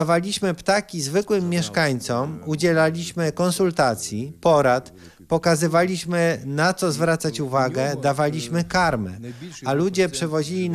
Dawaliśmy ptaki zwykłym mieszkańcom, udzielaliśmy konsultacji, porad, pokazywaliśmy, na co zwracać uwagę, dawaliśmy karmę, a ludzie przewozili